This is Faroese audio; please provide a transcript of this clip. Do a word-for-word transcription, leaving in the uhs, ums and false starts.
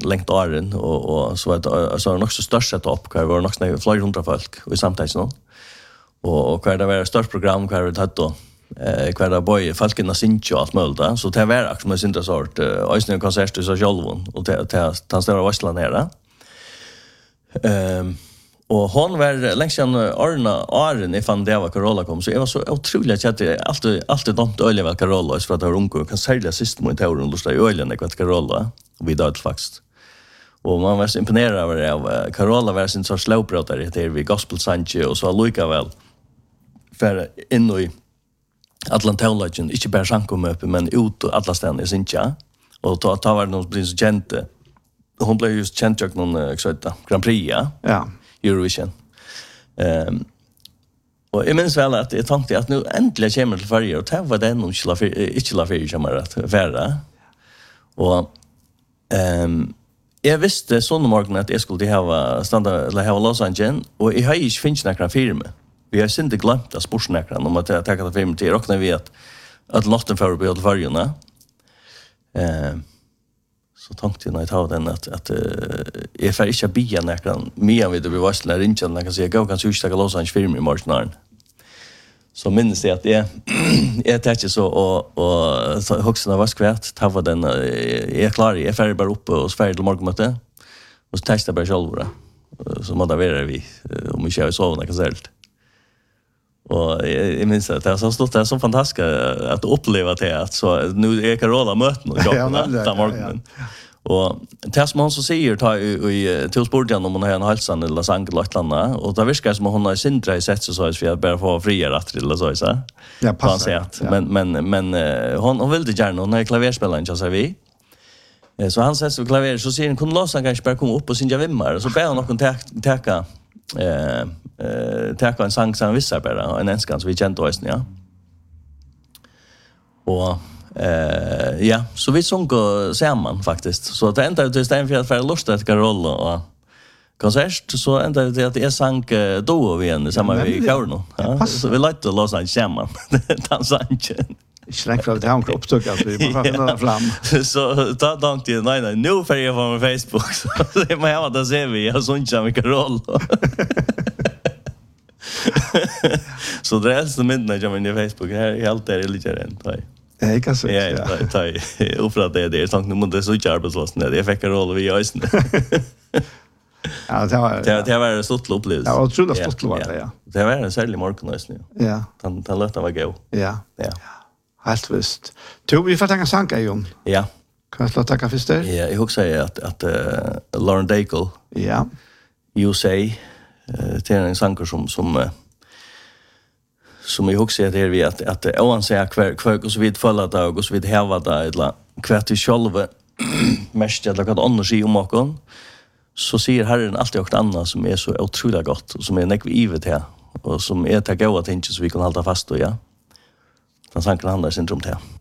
längt åren och och så att så nog så störst sätt upp kvar var nog snä flera hundra folk och i samtidigt någon. Och och kvar det var störst program kvar det hade då eh kvar det boy folken har synts ju allt möjligt så det var också med synta sort ösnen konsert så självon och det det han står och varslar ner. Ehm och hon var längs en Arna Aren ifall det var Carola kom så jag var så otroligt att det alltid alltid dant öle väl Carola så för att det var unga kan sälja sist mot tauren lusta i ölen det kvart Carola och vi dött faktiskt. Och man var så imponerad över det. Carola var sin så slowbrotare det vi gospel sanche och så lika väl för in i Atlantaulagen inte bara sankom upp men ut och alla ställen i Sincha och ta ta var någon blir så gente. Hon blev just känd jag någon exakt Grand Prix ja. Ja. Eurovision. Ehm um, och jag minns väl att jag tänkte att nu äntligen kommer till Sverige och det var den och inte la för inte la för kommer att vara. Och ehm um, jag visste sån morgon att jag skulle ha stanna eller ha Los Angeles och jag har inte finns några firma. Vi har inte glömt att sportsnäckran om att ta ta film till och när vi vet att lotten för på Sverige. Ehm så tänkte jag när jag tog den att att uh, jag får inte bia näkran mer vid det vi varslar inte när kan säga gå kan sucha Los Angeles film i morgon. Så minns jag att jag jag tänkte så och och så huxarna var skvärt ta var den jag klar jag färd bara upp och färd till morgonmöte och så testa bara själva så måste vara vi om vi kör så när kan säga och jag minns att det har stått det så fantastiskt att uppleva det att så nu är Carola möten och jag på morgonen. Och det som hon så säger ta i till sporten om hon har en halsan eller sang eller något annat och det verkar som hon har sin tre sätt så så för att bara få fria rätt till så så. Ja, passar. Ja. Men men men hon hon vill det gärna hon är klaverspelaren så vi. Så han säger så klaver så ser hon kunde låsa kanske bara komma upp och synja vimmar och så ber hon någon ta ta eh eh ta en sång som vissa bara en enskan så vi kände oss ja. Och eh ja, så vi sång samman faktiskt. Så det enda det stämmer för att för lust att Carola och konsert så enda det att jag sang då vi en samma vi kör nu. Ja, så vi lite Los Angeles samman. Dansanchen. Släck för det han upptog att vi bara finna en flam. Så ta dank till nej nej nu för jag på Facebook. Så det man har att se vi har sånt som Carola. Så det är så mycket när jag på Facebook här helt är lite rent. Jag kan säga. Ja, ta uppra det det sånt nu måste så jobba så snä. Det fick Carola vi ösn. Ja, det var det det var så stort upplevelse. Ja, otroligt stort var det ja. Det var en särskild morgonösn. Ja. Han han låta var gå. Ja. Ja. Helt visst. Tror vi får tänka sanka ju. Ja. Kan jag tacka för det? Ja, jag också säga att att uh, Lauren Daigle. Ja. You say uh, till en sanker som som uh, som jag också säger vi att att oan säga kvar kvar och så vid falla dag och så vid häva dag eller kvart till själva mest eller vad annars i om och så säger Herren alltid något annat som är så otroligt gott och som är näck vi ivet här och som är ta goda ting så vi kan hålla fast och ja. Den sanken handlar syndrom till.